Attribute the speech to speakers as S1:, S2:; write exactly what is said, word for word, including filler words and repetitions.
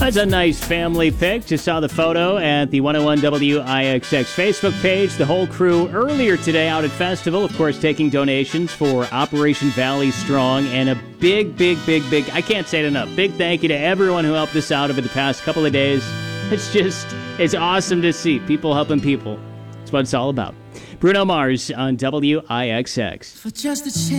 S1: That's a nice family pic. Just saw the photo at the one oh one W I X X Facebook page. The whole crew earlier today out at Festival, of course, taking donations for Operation Valley Strong. And a big, big, big, big, I can't say it enough, big thank you to everyone who helped us out over the past couple of days. It's just, it's awesome to see people helping people. That's what it's all about. Bruno Mars on W I X X.
S2: For just a chance.